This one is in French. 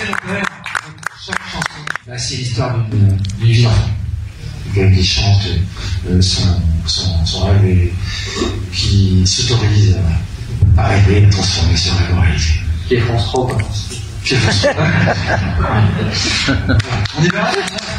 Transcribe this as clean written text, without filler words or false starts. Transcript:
chaque chanson, bah, c'est l'histoire d'une vie d'enfant. Quelqu'un qui chante son rêve et qui s'autorise à rêver, à transformer ce rêve en réalité. Qui est France 3 ou pas? On y va?